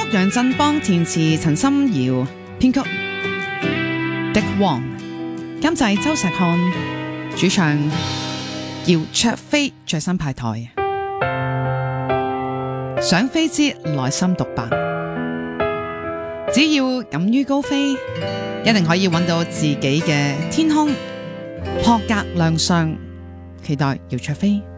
楊振邦填詞，陳心遙編曲，狄黃監製，周石漢主唱，姚焯菲最新派台。想飛之內心獨白，只要敢於高飛，一定可以揾到自己嘅天空，破格亮相。期待姚焯菲。